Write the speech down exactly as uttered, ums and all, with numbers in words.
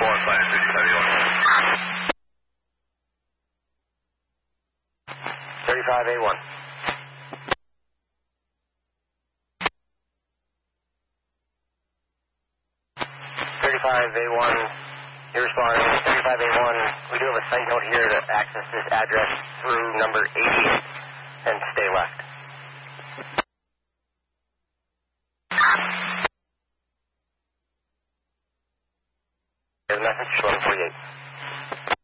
four five, thirty-five A one. thirty-five A one. thirty-five A one, you're responding. thirty-five A one, we do have a site note here to access this address through number eighty-eight and stay left. There's a message, one forty-eight.